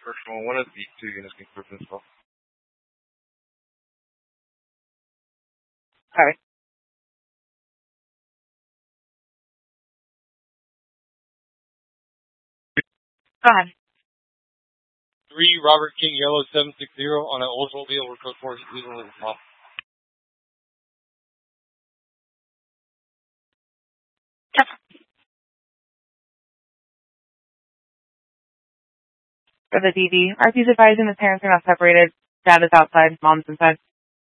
First one of these two units confirmed install. Sorry. Go ahead. 3 Robert King Yellow 760 on an Oldsmobile with code 4 legal install. For the DV, RP's advising the parents are not separated. Dad is outside, mom's inside.